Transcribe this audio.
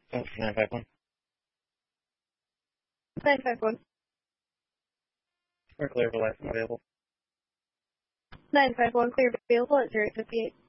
951. 951. We're clear for license available. 951, clear available at 0858.